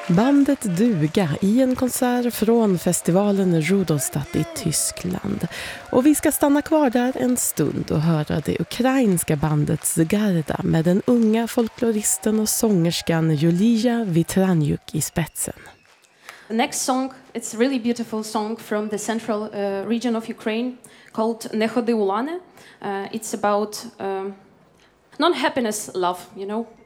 Bandet Duga i en konsert från festivalen Rudolstadt i Tyskland. Och vi ska stanna kvar där en stund och höra det ukrainska bandet Zygarda med den unga folkloristen och sångerskan Julia Vitranjuk i spetsen. The next song, it's a really beautiful song from the central region of Ukraine called Nekhody Ulane. It's about non-happiness love, you know.